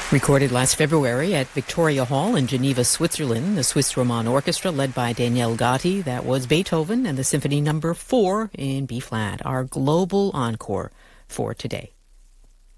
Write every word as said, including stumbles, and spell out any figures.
Recorded last February at Victoria Hall in Geneva, Switzerland, the Swiss Roman Orchestra led by Daniel Gatti. That was Beethoven and the Symphony Number four in B-flat, our global encore for today.